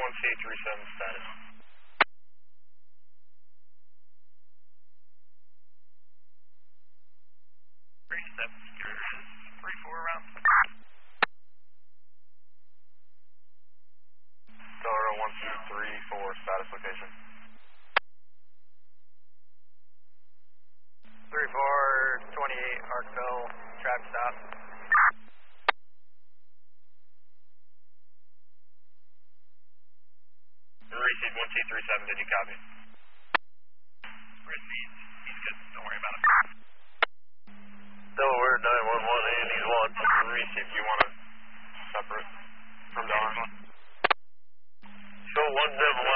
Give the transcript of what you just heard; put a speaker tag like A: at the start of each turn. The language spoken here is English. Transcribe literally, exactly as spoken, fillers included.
A: one C three seven status.
B: three seven is three four around.
A: Delta one two three four status location.
B: three four twenty-eight Arkville, trap stop.
A: Received one C three seven, did you copy?
B: Received. He's good, don't worry about it.
A: Delaware nine one one, Andy's one. Received, you want to separate from Don? Show one seven